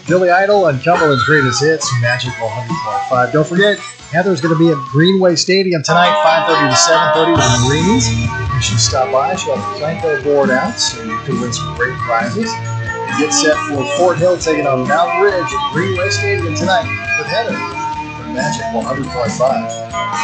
Billy Idol and Cumberland's Greatest Hits, Magic 100.5. Don't forget, Heather's going to be at Greenway Stadium tonight, 5:30 to 7:30 with the Marines. You should stop by. She'll have the Planko board out, so you can win some great prizes. And get set for Fort Hill taking on Mountain Ridge at Greenway Stadium tonight with Heather from Magic 100.5.